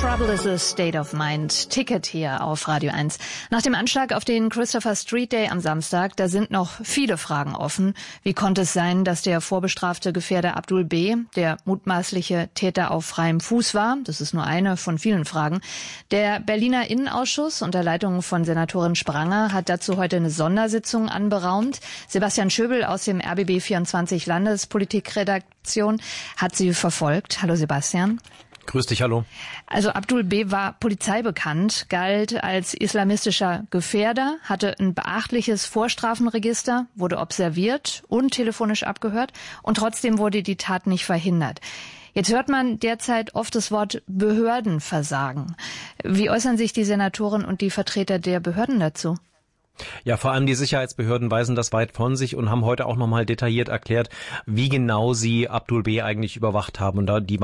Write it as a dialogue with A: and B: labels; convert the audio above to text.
A: Trouble is a State of Mind. Ticket hier auf Radio 1. Nach dem Anschlag auf den Christopher Street Day am Samstag, da sind noch viele Fragen offen. Wie konnte es sein, dass der vorbestrafte Gefährder Abdul B., der mutmaßliche Täter auf freiem Fuß war? Das ist nur eine von vielen Fragen. Der Berliner Innenausschuss unter Leitung von Senatorin Spranger hat dazu heute eine Sondersitzung anberaumt. Sebastian Schöbel aus dem RBB 24 Landespolitikredaktion hat sie verfolgt. Hallo Sebastian.
B: Grüß dich, hallo.
A: Also Abdul B. war polizeibekannt, galt als islamistischer Gefährder, hatte ein beachtliches Vorstrafenregister, wurde observiert und telefonisch abgehört und trotzdem wurde die Tat nicht verhindert. Jetzt hört man derzeit oft das Wort Behördenversagen. Wie äußern sich die Senatoren und die Vertreter der Behörden dazu?
B: Ja, vor allem die Sicherheitsbehörden weisen das weit von sich und haben heute auch nochmal detailliert erklärt, wie genau sie Abdul B. eigentlich überwacht haben. Und da die